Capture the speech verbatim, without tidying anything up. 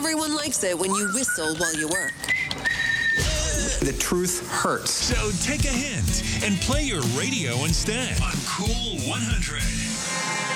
everyone likes it when you whistle while you work. The truth hurts. So take a hint and play your radio instead on Cool one hundred.